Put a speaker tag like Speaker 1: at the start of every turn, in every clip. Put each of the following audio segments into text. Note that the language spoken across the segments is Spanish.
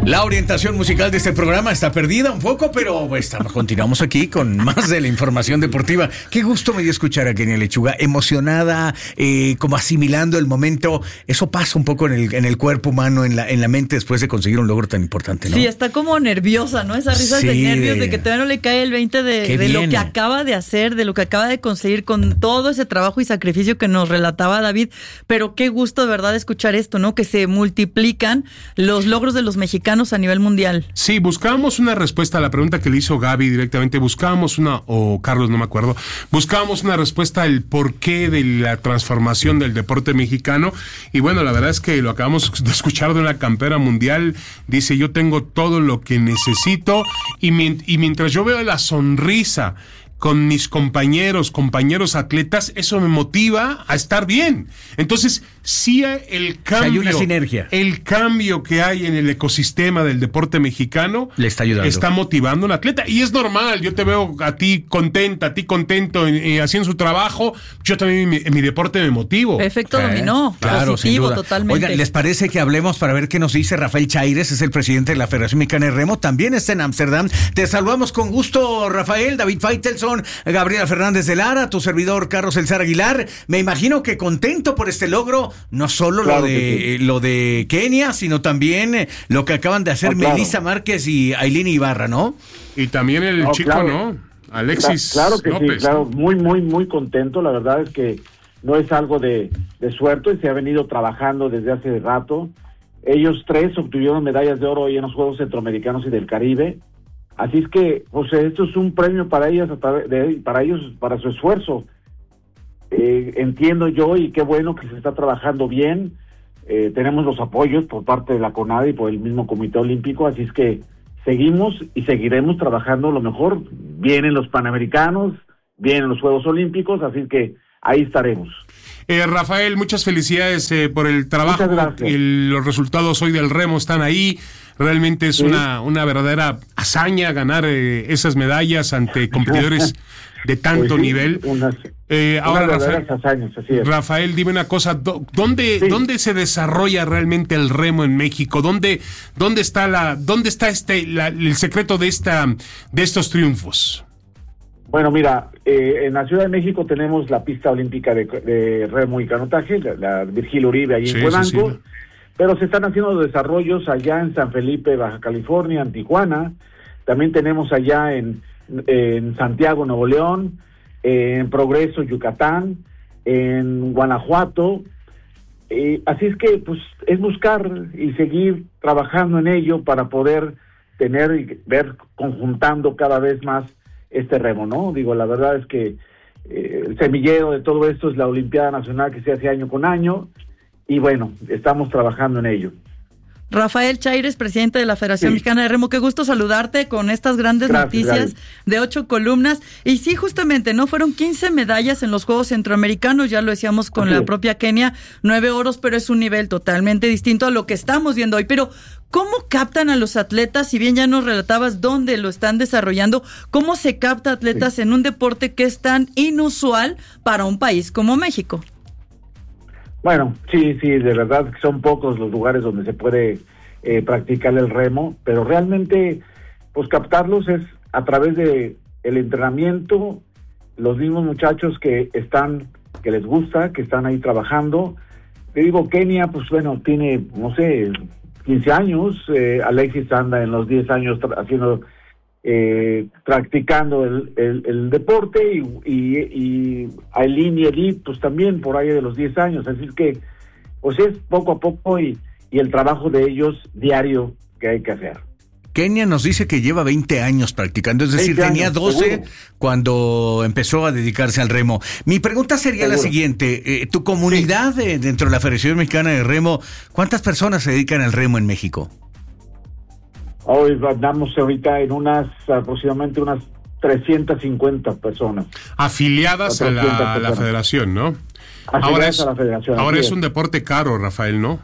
Speaker 1: La orientación musical de este programa está perdida un poco, pero continuamos aquí con más de la información deportiva. Qué gusto me dio escuchar a Kenia Lechuga, emocionada, como asimilando el momento. Eso pasa un poco en el cuerpo humano, en la mente, después de conseguir un logro tan importante, ¿no?
Speaker 2: Sí, está como nerviosa, ¿no? Esas risas de nervios, de que todavía no le cae el 20 de lo que acaba de hacer, de lo que acaba de conseguir con todo ese trabajo y sacrificio que nos relataba David. Pero qué gusto, de verdad, escuchar esto, ¿no? Que se multiplican los logros de los mexicanos a nivel mundial.
Speaker 3: Sí, buscábamos una respuesta a la pregunta que le hizo Gaby directamente, o Carlos, no me acuerdo, buscábamos una respuesta al porqué de la transformación del deporte mexicano, y bueno, la verdad es que lo acabamos de escuchar de una campera mundial. Dice: yo tengo todo lo que necesito, y mientras yo veo la sonrisa con mis compañeros atletas, eso me motiva a estar bien. Entonces, sí, el cambio,
Speaker 1: hay una sinergia.
Speaker 3: El cambio que hay en el ecosistema del deporte mexicano
Speaker 1: le está ayudando,
Speaker 3: está motivando a un atleta, y es normal. Yo te veo a ti contenta, a ti contento haciendo su trabajo. Yo también en mi deporte me motivo.
Speaker 2: Efecto dominó,
Speaker 1: claro,
Speaker 2: positivo, totalmente.
Speaker 1: Oigan, ¿les parece que hablemos para ver qué nos dice Rafael Chaires? Es el presidente de la Federación Mexicana de Remo, también está en Ámsterdam. Te saludamos con gusto, Rafael. David Faitelson, Gabriela Fernández de Lara, tu servidor Carlos Elzar Aguilar. Me imagino que contento por este logro, no solo claro lo de Kenia, sino también lo que acaban de hacer Melissa Márquez y Ailín Ibarra, ¿no?
Speaker 3: Y también el chico,
Speaker 4: claro.
Speaker 3: ¿no? Alexis
Speaker 4: Claro que
Speaker 3: López,
Speaker 4: sí, claro,
Speaker 3: ¿no?
Speaker 4: muy contento. La verdad es que no es algo de suerte, se ha venido trabajando desde hace rato. Ellos tres obtuvieron medallas de oro hoy en los Juegos Centroamericanos y del Caribe. Así es que, pues, esto es un premio para ellas, para ellos, para su esfuerzo. Entiendo yo, y qué bueno que se está trabajando bien. Tenemos los apoyos por parte de la CONADE y por el mismo Comité Olímpico, así es que seguimos y seguiremos trabajando lo mejor. Vienen los Panamericanos, vienen los Juegos Olímpicos, así es que ahí estaremos.
Speaker 3: Rafael, muchas felicidades por el trabajo. Los resultados hoy del remo están ahí. Realmente es una verdadera hazaña ganar esas medallas ante competidores de tanto nivel. Ahora, Rafael, dime una cosa, ¿dónde se desarrolla realmente el remo en México? ¿Dónde está el secreto de estos triunfos?
Speaker 4: Bueno, mira, en la Ciudad de México tenemos la pista olímpica de remo y canotaje, la Virgilio Uribe, ahí en Polanco. Sí. Pero se están haciendo desarrollos allá en San Felipe, Baja California, en Tijuana. También tenemos allá en Santiago, Nuevo León, en Progreso, Yucatán, en Guanajuato. Así es que, pues, es buscar y seguir trabajando en ello para poder tener y ver conjuntando cada vez más este remo, ¿no? Digo, la verdad es que el semillero de todo esto es la Olimpiada Nacional, que se hace año con año. Y bueno, estamos trabajando en ello.
Speaker 2: Rafael Chaires, presidente de la Federación Mexicana de Remo, qué gusto saludarte con estas grandes noticias de 8 columnas. Y sí, justamente, ¿no? Fueron 15 medallas en los Juegos Centroamericanos, ya lo decíamos con la propia Kenia, 9 oros, pero es un nivel totalmente distinto a lo que estamos viendo hoy. Pero, ¿cómo captan a los atletas? Si bien ya nos relatabas dónde lo están desarrollando, ¿cómo se capta atletas en un deporte que es tan inusual para un país como México?
Speaker 4: Bueno, sí, de verdad que son pocos los lugares donde se puede practicar el remo, pero realmente, pues, captarlos es a través de el entrenamiento, los mismos muchachos que les gusta, que están ahí trabajando. Te digo, Kenia, pues bueno, tiene, no sé, 15 años, Alexis anda en los 10 años practicando el deporte, y Ailín y Edith, pues también por ahí de los 10 años, así es que, pues, es poco a poco y el trabajo de ellos diario que hay que hacer.
Speaker 1: Kenia nos dice que lleva 20 años practicando, es decir, tenía 12 seguro cuando empezó a dedicarse al remo. Mi pregunta sería la siguiente: tu comunidad dentro de la Federación Mexicana de Remo, ¿cuántas personas se dedican al remo en México?
Speaker 4: Hoy andamos ahorita en aproximadamente unas 350 personas.
Speaker 3: Afiliadas a la federación, ¿no?
Speaker 4: Afiliadas a la federación.
Speaker 3: Ahora es un deporte caro, Rafael, ¿no?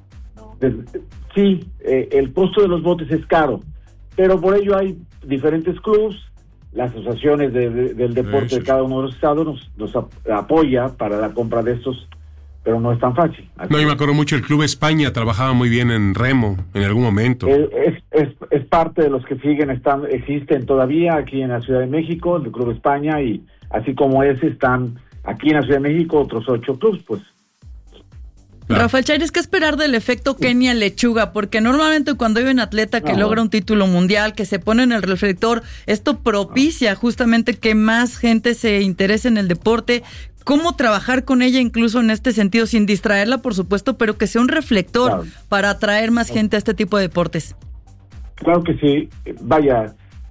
Speaker 4: Sí, el costo de los botes es caro, pero por ello hay diferentes clubes, las asociaciones del deporte de cada uno de los estados nos apoya para la compra de estos pero no es tan fácil.
Speaker 3: No, yo me acuerdo mucho, el Club España trabajaba muy bien en remo en algún momento.
Speaker 4: Es parte de los que existen todavía aquí en la Ciudad de México, el Club España, y así como están aquí en la Ciudad de México otros 8 clubes, pues.
Speaker 2: Claro. Rafael Chaires, ¿qué esperar del efecto Kenia Lechuga? Porque normalmente cuando hay un atleta que logra un título mundial, que se pone en el reflector, esto propicia justamente que más gente se interese en el deporte. ¿Cómo trabajar con ella incluso en este sentido, sin distraerla, por supuesto, pero que sea un reflector para atraer más gente a este tipo de deportes?
Speaker 4: Claro que sí. Vaya,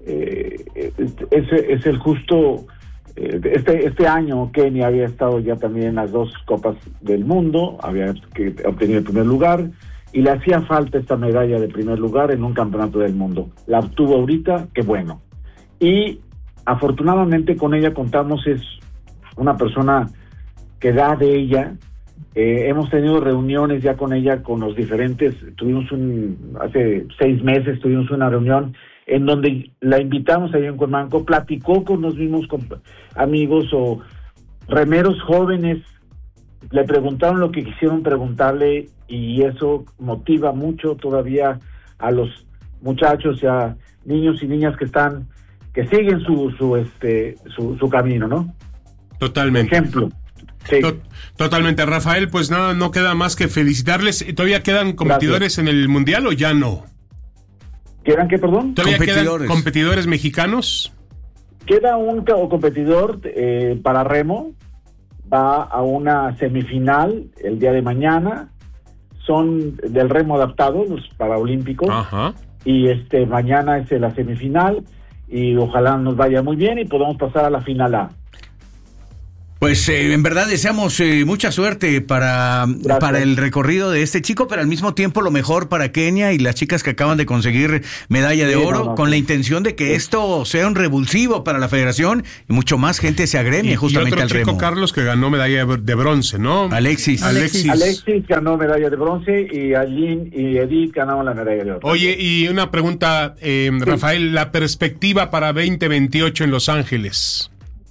Speaker 4: es el justo... Este año Kenia había estado ya también en las 2 Copas del Mundo, había obtenido el primer lugar y le hacía falta esta medalla de primer lugar en un campeonato del mundo. La obtuvo ahorita, qué bueno. Y afortunadamente con ella contamos, es una persona que da de ella. Hemos tenido reuniones ya con ella, con los diferentes, hace 6 meses tuvimos una reunión en donde la invitamos allá en Cuermanco, platicó con los mismos amigos o remeros jóvenes, le preguntaron lo que quisieron preguntarle y eso motiva mucho todavía a los muchachos y a niños y niñas que siguen su camino, ¿no?
Speaker 3: Totalmente.
Speaker 4: Ejemplo. Sí.
Speaker 3: Totalmente, Rafael, pues nada, no queda más que felicitarles. ¿Todavía quedan competidores en el Mundial o ya no?
Speaker 4: ¿Quedan qué, perdón?
Speaker 3: ¿Todavía quedan competidores mexicanos?
Speaker 4: Queda un competidor para remo, va a una semifinal el día de mañana, son del remo adaptado, los paraolímpicos, y mañana es la semifinal, y ojalá nos vaya muy bien y podamos pasar a la final A.
Speaker 1: Pues en verdad deseamos mucha suerte para el recorrido de este chico, pero al mismo tiempo lo mejor para Kenia y las chicas que acaban de conseguir medalla de oro, con la intención de que esto sea un revulsivo para la federación y mucho más gente se agremie justamente al remo.
Speaker 3: Y otro chico, Carlos, que ganó medalla de bronce, ¿no?
Speaker 1: Alexis
Speaker 4: ganó medalla de bronce y Aline y Edith ganaron la medalla de oro.
Speaker 3: Oye, y una pregunta, Rafael, la perspectiva para 2028 en Los Ángeles.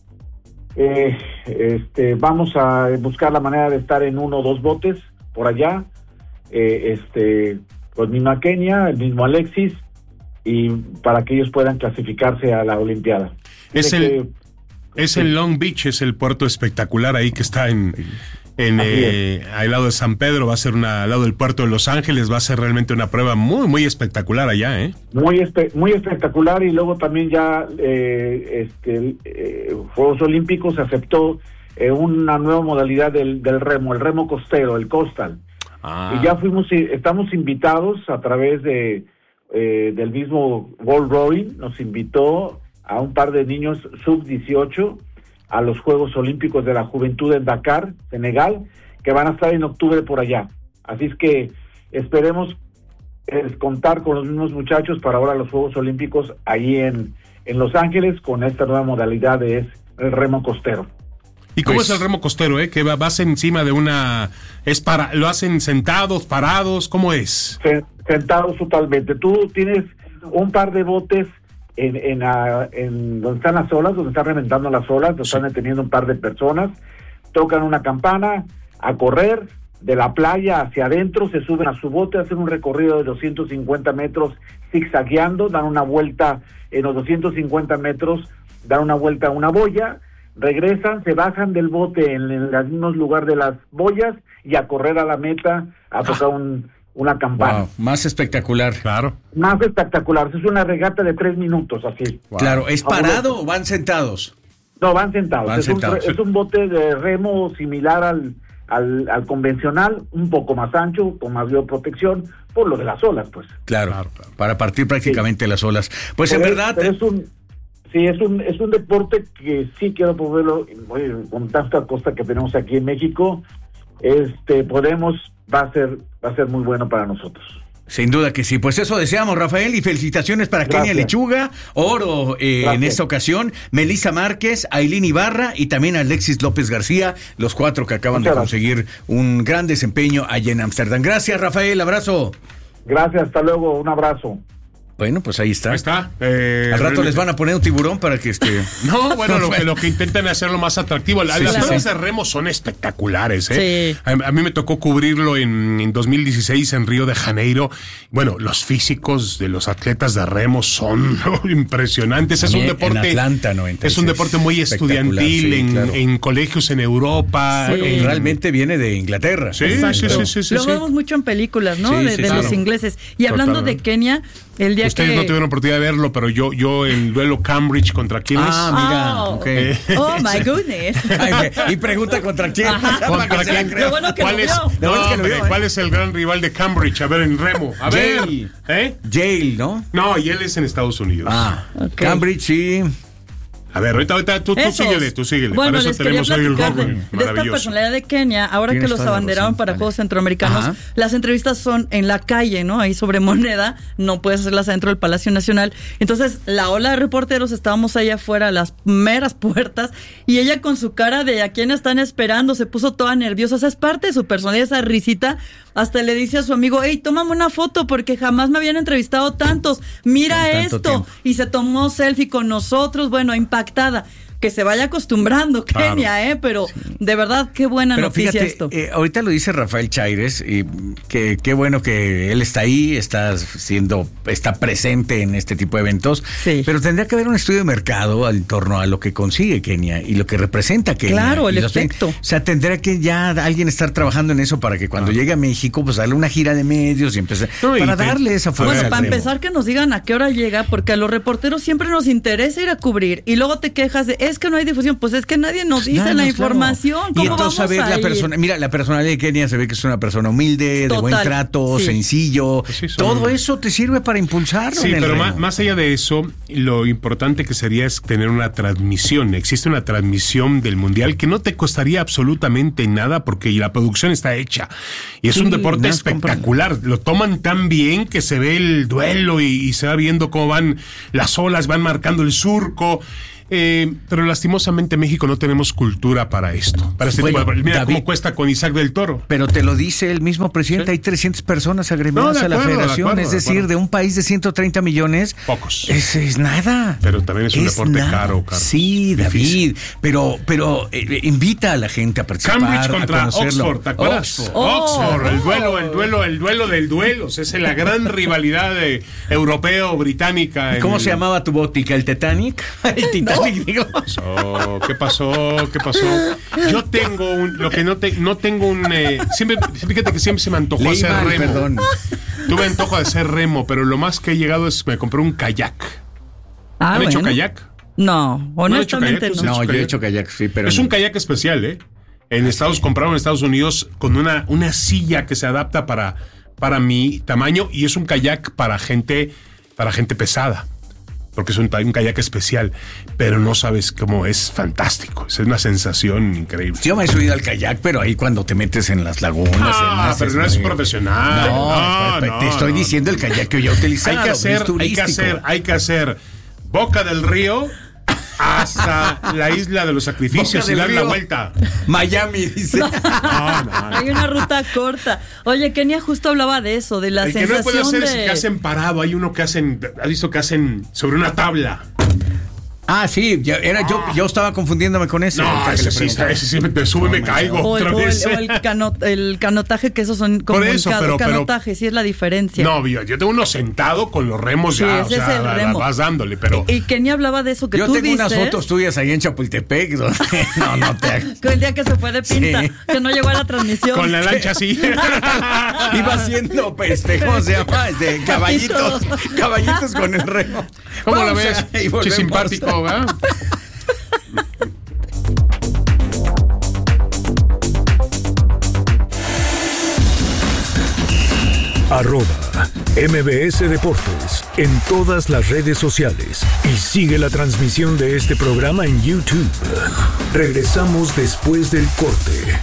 Speaker 4: Vamos a buscar la manera de estar en 1 o 2 botes por allá, pues misma Kenia, el mismo Alexis, y para que ellos puedan clasificarse a la Olimpiada.
Speaker 3: Es en Long Beach, es el puerto espectacular ahí que está al lado de San Pedro, va a ser al lado del puerto de Los Ángeles, va a ser realmente una prueba muy, muy espectacular allá, ¿eh?
Speaker 4: Muy espectacular, y luego también ya Juegos Olímpicos aceptó una nueva modalidad del remo, el remo costero, el coastal. Y ya estamos invitados a través del mismo World Rowing, nos invitó a un par de niños sub-18 a los Juegos Olímpicos de la Juventud en Dakar, Senegal, que van a estar en octubre por allá. Así es que esperemos contar con los mismos muchachos para ahora los Juegos Olímpicos ahí en Los Ángeles con esta nueva modalidad el remo costero.
Speaker 3: ¿Y cómo es el remo costero, que vas encima de una... ¿Lo hacen sentados, parados? ¿Cómo es?
Speaker 4: Sentados totalmente. Tú tienes un par de botes en donde están las olas, donde están reventando las olas, donde están deteniendo un par de personas, tocan una campana, a correr de la playa hacia adentro, se suben a su bote, hacen un recorrido de 250 metros zigzagueando, dan una vuelta en los 250 metros, dan una vuelta a una boya, regresan, se bajan del bote en el mismo lugar de las boyas y a correr a la meta, a tocar una campana.
Speaker 1: Wow, más espectacular.
Speaker 3: Claro.
Speaker 4: Más espectacular. Es una regata de 3 minutos, así.
Speaker 1: Wow. Claro, ¿es parado o van sentados?
Speaker 4: No, van sentados. Es un bote de remo similar al convencional, un poco más ancho, con más bioprotección, por lo de las olas, pues.
Speaker 1: Claro. Para partir prácticamente las olas. Pues en verdad...
Speaker 4: es un deporte que sí quiero ponerlo, con tanta costa que tenemos aquí en México, va a ser muy bueno para nosotros.
Speaker 1: Sin duda que sí, pues eso deseamos, Rafael, y felicitaciones para Kenia Lechuga, oro en esta ocasión, Melissa Márquez, Ailín Ibarra y también Alexis López García, los 4 que acaban de conseguir un gran desempeño allá en Ámsterdam. Gracias, Rafael, abrazo.
Speaker 4: Gracias, hasta luego, un abrazo.
Speaker 1: Bueno, pues ahí está.
Speaker 3: Ahí está.
Speaker 1: Al rato les van a poner un tiburón para que
Speaker 3: No, bueno, lo que intentan es hacerlo más atractivo. Las pruebas de remo son espectaculares, ¿eh? Sí. A mí me tocó cubrirlo en 2016 en Río de Janeiro. Bueno, los físicos de los atletas de remo son impresionantes. Es un deporte.
Speaker 1: En Atlanta, 96.
Speaker 3: Es un deporte muy estudiantil en colegios en Europa.
Speaker 1: Sí. Realmente viene de Inglaterra.
Speaker 3: Sí.
Speaker 2: Lo vemos mucho en películas, ¿no? de los ingleses. Y hablando de Kenia, el día
Speaker 3: ustedes no tuvieron oportunidad de verlo, pero yo el duelo Cambridge contra quién es.
Speaker 1: Mira. Okay.
Speaker 2: Oh my goodness.
Speaker 1: Y pregunta contra quién.
Speaker 3: ¿Contra quién?
Speaker 2: Lo bueno que
Speaker 3: ¿Cuál es el gran rival de Cambridge? A ver, en remo. A ver.
Speaker 1: Yale, ¿no?
Speaker 3: No, y él es en Estados Unidos.
Speaker 1: Okay. Cambridge, sí.
Speaker 3: A ver, ahorita tú síguele.
Speaker 2: Bueno,
Speaker 3: para eso
Speaker 2: les
Speaker 3: tenemos hoy el Google.
Speaker 2: de esta personalidad de Kenia, ahora que los abanderaron para Juegos Centroamericanos, las entrevistas son en la calle, ¿no? Ahí sobre moneda, no puedes hacerlas adentro del Palacio Nacional. Entonces, la ola de reporteros, estábamos ahí afuera a las meras puertas, y ella con su cara de ¿a quién están esperando? Se puso toda nerviosa. O sea, es parte de su personalidad, esa risita. Hasta le dice a su amigo, hey, tómame una foto porque jamás me habían entrevistado tantos. Mira esto. Tiempo. Y se tomó selfie con nosotros. Bueno, impactada. Que se vaya acostumbrando, Kenia, pero de verdad, qué buena noticia
Speaker 1: fíjate,
Speaker 2: esto.
Speaker 1: Ahorita lo dice Rafael Chaires, y que qué bueno que él está ahí, está presente en este tipo de eventos, pero tendría que haber un estudio de mercado en torno a lo que consigue Kenia y lo que representa Kenia.
Speaker 2: Claro, el efecto.
Speaker 1: O sea, tendría que ya alguien estar trabajando en eso para que cuando llegue a México, pues darle una gira de medios y empezar, para darle esa fuerza.
Speaker 2: Bueno, para empezar que nos digan a qué hora llega, porque a los reporteros siempre nos interesa ir a cubrir, y luego te quejas de, es que no hay difusión, pues es que nadie nos dice la información. ¿Cómo
Speaker 1: y entonces
Speaker 2: vamos
Speaker 1: a ver mira, la personalidad de Kenia se ve que es una persona humilde, de buen trato, sencillo. Pues todo eso te sirve para impulsarlo.
Speaker 3: Sí, pero más allá de eso, lo importante que sería es tener una transmisión. Existe una transmisión del Mundial que no te costaría absolutamente nada porque la producción está hecha. Y es un deporte espectacular. Lo toman tan bien que se ve el duelo y se va viendo cómo van las olas, van marcando el surco. Pero lastimosamente en México no tenemos cultura para esto. Para este tipo de... Mira David, cómo cuesta con Isaac del Toro.
Speaker 1: Pero te lo dice el mismo presidente, hay 300 personas agremiadas a la federación, es decir, de un país de 130 millones.
Speaker 3: Pocos.
Speaker 1: Es nada.
Speaker 3: Pero también es un deporte caro.
Speaker 1: Sí, difícil. David, pero invita a la gente a participar.
Speaker 3: Cambridge contra Oxford, ¿te acuerdas? Oxford, el duelo del duelo. Es la gran rivalidad europeo-británica.
Speaker 1: ¿Cómo se llamaba tu botica? ¿El Titanic? El Titanic.
Speaker 3: ¿Qué pasó? Yo tengo fíjate que siempre se me antojó hacer remo.
Speaker 1: Perdón.
Speaker 3: Tuve antojo de hacer remo, pero lo más que he llegado es me compré un kayak. ¿Han hecho kayak?
Speaker 2: No, honestamente no.
Speaker 1: No, yo he hecho kayak, sí, pero
Speaker 3: es un kayak especial, compraron en Estados Unidos con una silla que se adapta para mi tamaño, y es un kayak para gente pesada. Porque es un kayak especial, pero no sabes cómo es fantástico. Es una sensación increíble.
Speaker 1: Yo me he subido al kayak, pero ahí cuando te metes en las lagunas.
Speaker 3: Pero no es profesional.
Speaker 1: No, te estoy diciendo el kayak que yo he utilizado.
Speaker 3: Hay que hacer Boca del Río hasta la isla de los sacrificios y dar la vuelta.
Speaker 1: Miami, dice. No.
Speaker 2: Hay una ruta corta. Oye, Kenia justo hablaba de eso, de la sensación
Speaker 3: que no puede hacer es que hacen parado. Hay uno que hacen, ¿has visto que hacen sobre una tabla?
Speaker 1: Sí, yo estaba confundiéndome con ese.
Speaker 3: No, ese sí me sube y me caigo otra vez.
Speaker 2: O el canotaje, que esos son como
Speaker 3: pero
Speaker 2: canotaje, sí es la diferencia.
Speaker 3: No, yo tengo uno sentado con los remos ya,
Speaker 2: ese es el remo.
Speaker 3: Vas dándole, pero...
Speaker 2: Y Kenia hablaba de eso que tú dices.
Speaker 1: Yo tengo unas fotos tuyas ahí en Chapultepec, donde no te hagas.
Speaker 2: El día que se fue de pinta, que no llegó a la transmisión.
Speaker 3: Con la lancha así.
Speaker 1: Iba haciendo, ¿cómo se llama? Caballitos con el remo.
Speaker 3: ¿Cómo la ves? Qué simpático, ¿verdad?
Speaker 5: @MBS Deportes en todas las redes sociales y sigue la transmisión de este programa en YouTube. Regresamos después del corte.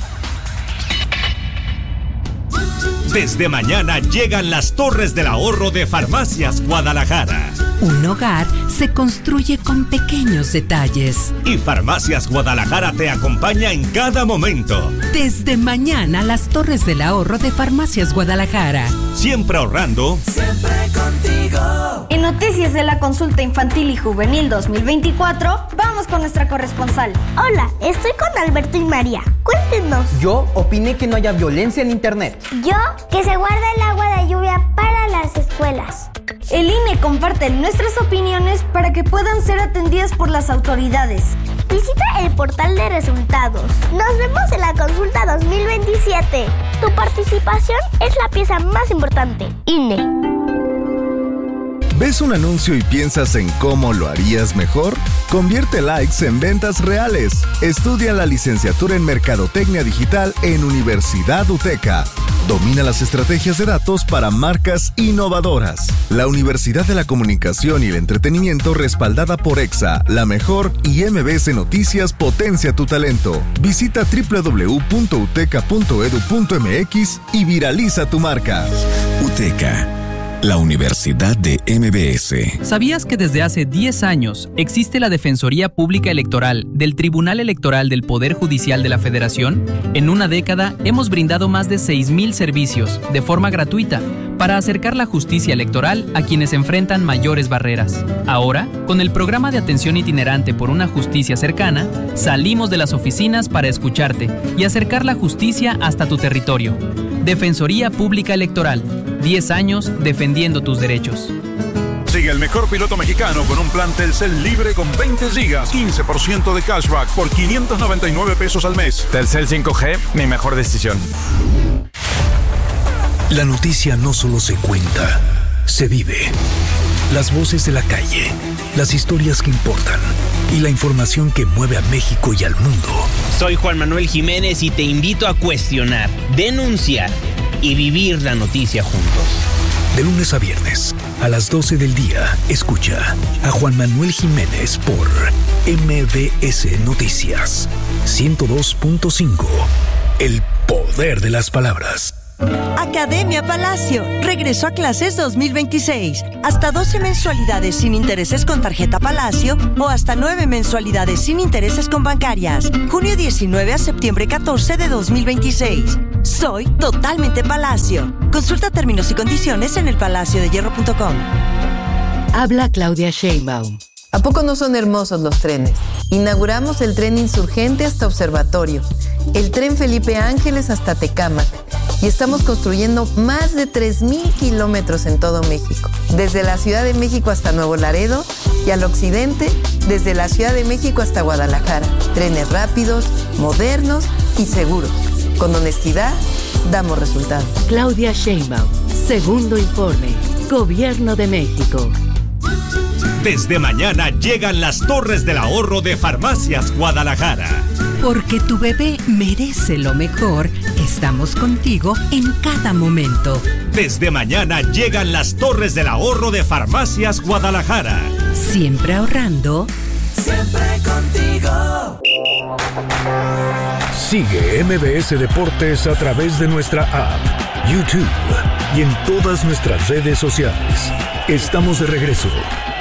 Speaker 6: Desde mañana llegan las Torres del Ahorro de Farmacias Guadalajara.
Speaker 7: Un hogar se construye con pequeños detalles.
Speaker 6: Y Farmacias Guadalajara te acompaña en cada momento.
Speaker 7: Desde mañana, las Torres del Ahorro de Farmacias Guadalajara.
Speaker 6: Siempre ahorrando.
Speaker 8: Siempre contigo.
Speaker 9: En
Speaker 8: Desde la consulta infantil y juvenil 2024, vamos con nuestra corresponsal.
Speaker 9: Hola, estoy con Alberto y María. Cuéntenos.
Speaker 10: Yo opiné que no haya violencia en internet.
Speaker 9: Yo, que se guarde el agua de lluvia para las escuelas.
Speaker 8: El INE comparte nuestras opiniones para que puedan ser atendidas por las autoridades.
Speaker 9: Visita el portal de resultados. Nos vemos en la consulta 2027. Tu participación es la pieza más importante. INE.
Speaker 11: ¿Ves un anuncio y piensas en cómo lo harías mejor? Convierte likes en ventas reales. Estudia la licenciatura en Mercadotecnia Digital en Universidad UTECA. Domina las estrategias de datos para marcas innovadoras. La Universidad de la Comunicación y el Entretenimiento respaldada por EXA, La Mejor y MBS Noticias potencia tu talento. Visita www.uteca.edu.mx y viraliza tu marca.
Speaker 12: UTECA, la Universidad de MBS.
Speaker 13: ¿Sabías que desde hace 10 años existe la Defensoría Pública Electoral del Tribunal Electoral del Poder Judicial de la Federación? En una década hemos brindado más de 6,000 servicios de forma gratuita para acercar la justicia electoral a quienes enfrentan mayores barreras. Ahora, con el programa de atención itinerante por una justicia cercana, salimos de las oficinas para escucharte y acercar la justicia hasta tu territorio. Defensoría Pública Electoral. 10 años defendiendo tus derechos.
Speaker 14: Sigue el mejor piloto mexicano con un plan Telcel libre con 20 gigas, 15% de cashback por 599 pesos al mes.
Speaker 15: Telcel 5G, mi mejor decisión.
Speaker 5: La noticia no solo se cuenta, se vive. Las voces de la calle, las historias que importan y la información que mueve a México y al mundo.
Speaker 16: Soy Juan Manuel Jiménez y te invito a cuestionar, denunciar y vivir la noticia juntos.
Speaker 5: De lunes a viernes, a las 12 del día, escucha a Juan Manuel Jiménez por MBS Noticias 102.5. El poder de las palabras.
Speaker 17: Academia Palacio regresó a clases 2026. Hasta 12 mensualidades sin intereses con tarjeta Palacio o hasta 9 mensualidades sin intereses con bancarias. Junio 19 a septiembre 14 de 2026. Soy totalmente Palacio. Consulta términos y condiciones en elpalaciodehierro.com.
Speaker 7: Habla Claudia Sheinbaum.
Speaker 18: ¿A poco no son hermosos los trenes? Inauguramos el tren Insurgente hasta Observatorio, el tren Felipe Ángeles hasta Tecámac y estamos construyendo más de 3,000 kilómetros en todo México, desde la Ciudad de México hasta Nuevo Laredo y al occidente, desde la Ciudad de México hasta Guadalajara. Trenes rápidos, modernos y seguros. Con honestidad, damos resultados.
Speaker 7: Claudia Sheinbaum, segundo informe, Gobierno de México.
Speaker 6: Desde mañana llegan las Torres del Ahorro de Farmacias Guadalajara.
Speaker 7: Porque tu bebé merece lo mejor, estamos contigo en cada momento.
Speaker 6: Desde mañana llegan las Torres del Ahorro de Farmacias Guadalajara.
Speaker 7: Siempre ahorrando.
Speaker 19: Siempre contigo.
Speaker 5: Sigue MBS Deportes a través de nuestra app, YouTube y en todas nuestras redes sociales. Estamos de regreso.